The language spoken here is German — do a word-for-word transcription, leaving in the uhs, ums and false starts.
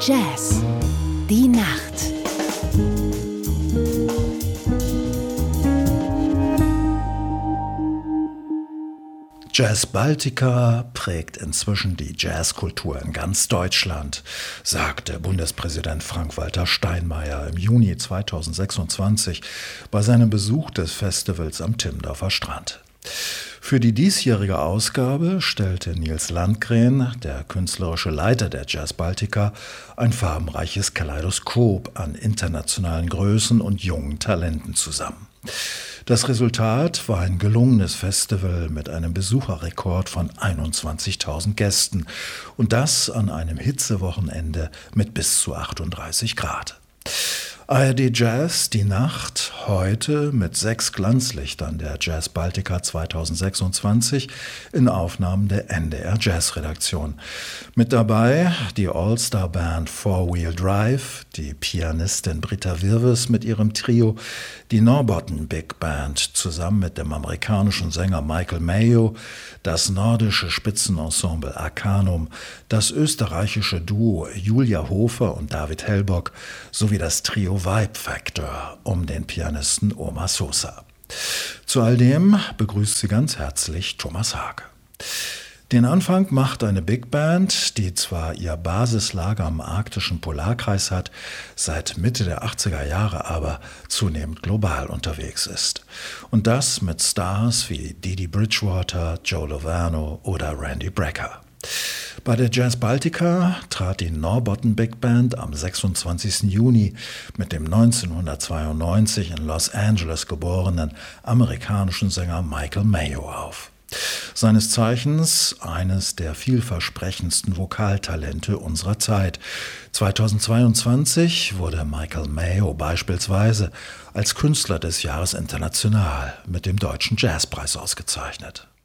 Jazz. Die Nacht. Jazz Baltica prägt inzwischen die Jazzkultur in ganz Deutschland, sagte Bundespräsident Frank-Walter Steinmeier im Juni zweitausendsechsundzwanzig bei seinem Besuch des Festivals am Timmendorfer Strand. Für die diesjährige Ausgabe stellte Nils Landgren, der künstlerische Leiter der Jazz Baltica, ein farbenreiches Kaleidoskop an internationalen Größen und jungen Talenten zusammen. Das Resultat war ein gelungenes Festival mit einem Besucherrekord von einundzwanzigtausend Gästen und das an einem Hitzewochenende mit bis zu achtunddreißig Grad. A R D Jazz, die Nacht, heute mit sechs Glanzlichtern der Jazz Baltica zweitausendsechsundzwanzig in Aufnahmen der N D R Jazz-Redaktion. Mit dabei die All-Star-Band Four Wheel Drive, die Pianistin Britta Wirves mit ihrem Trio, die Norrbotten Big Band zusammen mit dem amerikanischen Sänger Michael Mayo, das nordische Spitzenensemble Arcanum, das österreichische Duo Julia Hofer und David Hellbock sowie das Trio Vibe Factor um den Pianisten Omar Sosa. Zu all dem begrüßt sie ganz herzlich Thomas Haag. Den Anfang macht eine Big Band, die zwar ihr Basislager am arktischen Polarkreis hat, seit Mitte der achtziger Jahre aber zunehmend global unterwegs ist. Und das mit Stars wie Didi Bridgewater, Joe Lovano oder Randy Brecker. Bei der Jazz Baltica trat die Norrbotten Big Band am sechsundzwanzigsten Juni mit dem neunzehnhundertzweiundneunzig in Los Angeles geborenen amerikanischen Sänger Michael Mayo auf. Seines Zeichens eines der vielversprechendsten Vokaltalente unserer Zeit. zweitausendzweiundzwanzig wurde Michael Mayo beispielsweise als Künstler des Jahres international mit dem Deutschen Jazzpreis ausgezeichnet.